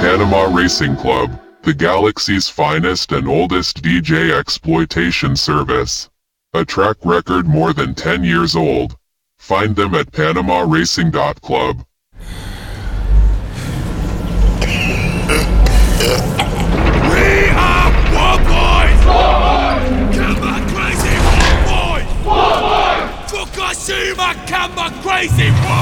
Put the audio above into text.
Panama Racing Club, the galaxy's finest and oldest DJ exploitation service. A track record more than 10 years old. Find them at PanamaRacing.club. We are War Boys! Come on, crazy War Boys! Fukushima, come on, crazy War